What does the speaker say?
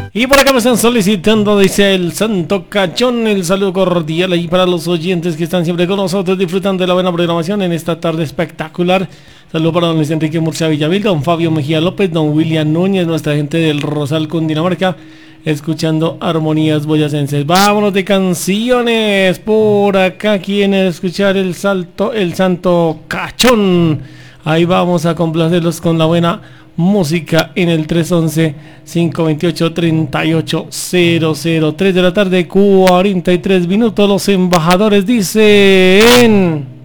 Y por acá me están solicitando, dice el Santo Cachón, el saludo cordial ahí para los oyentes que están siempre con nosotros disfrutando de la buena programación en esta tarde espectacular. Saludo para don Luis Enrique Murcia Villavil, don Fabio Mejía López, don William Núñez, nuestra gente del Rosal Cundinamarca, escuchando armonías boyacenses. Vámonos de canciones. Por acá quieren escuchar el Santo Cachón. Ahí vamos a complacerlos con la buena música en el 311-528-3800. 3 de la tarde, 43 minutos. Los embajadores dicen...